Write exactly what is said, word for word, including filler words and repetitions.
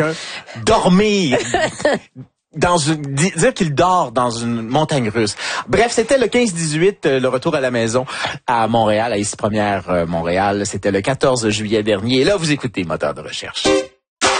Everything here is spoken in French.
quelqu'un dormir. Dans une, dire qu'il dort dans une montagne russe. Bref, c'était le quinze dix-huit, le retour à la maison à Montréal, à Ici Première Montréal. C'était le quatorze juillet dernier. Et là, vous écoutez Moteur de recherche.